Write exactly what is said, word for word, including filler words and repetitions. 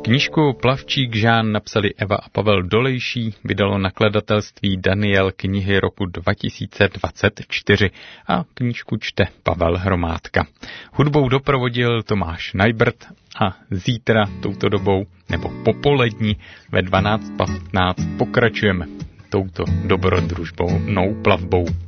Knížku Plavčík Žán napsali Eva a Pavel Dolejší, vydalo nakladatelství Daniel knihy roku dva tisíce dvacet čtyři a knížku čte Pavel Hromádka. Hudbou doprovodil Tomáš Najbrt a zítra touto dobou nebo popolední ve dvanáct patnáct pokračujeme touto dobrodružbou, nou plavbou.